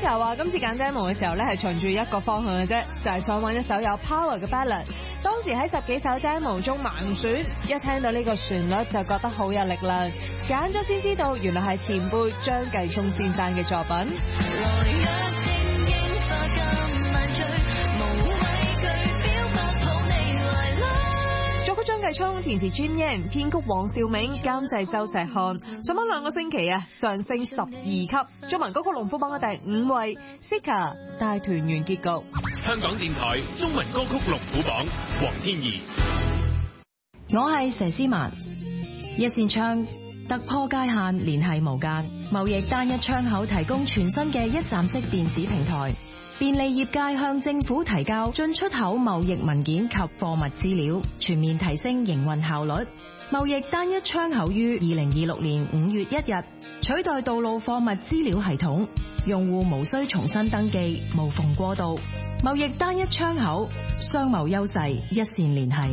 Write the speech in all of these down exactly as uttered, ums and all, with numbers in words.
Sika 話今次揀 demo 嘅時候咧係循住一個方向嘅啫，就係、是、想揾一首有 power 嘅 ballad。當時喺十幾首 demo 中盲選，一聽到呢個旋律就覺得好有力量，揀咗先知道原來係前輩張繼聰先生嘅作品。作曲張繼聰，填詞 Jim Yang， 編曲黃兆銘，監製周石漢。上咗兩個星期啊，上升十二級，中文歌曲龍虎榜嘅第五位。Sika 大團圓結局。 香港電台中文歌曲龍虎榜，黃天怡。 我係佘詩曼，一線窗突破界限，聯繫無間。貿易單一窗口提供全新嘅一站式電子平台，便利業界向政府提交進出口貿易文件及貨物資料，全面提升營運效率。貿易單一窗口於二零二六年五月一日取代道路貨物資料系統，用戶無需重新登記，無縫過渡。貿易單一窗口，商貿優勢一線聯繫。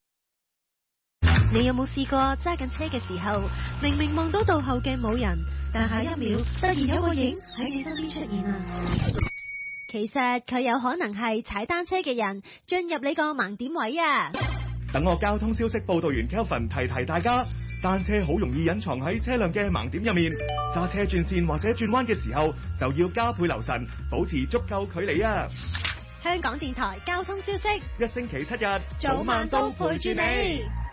你有冇試過揸緊車嘅時候，明明望到倒後鏡冇人，但下一秒突然有個影喺你身邊出現啊？其實佢有可能係踩單車嘅人進入你個盲點位啊！ 等我交通消息報道員 Kelvin 提提大家，單車好容易隱藏喺車輛嘅盲點入面，揸車轉線或者轉彎嘅時候就要加倍留神，保持足夠距離啊！ 香港電台交通消息， 一星期七日， 早晚都陪住你。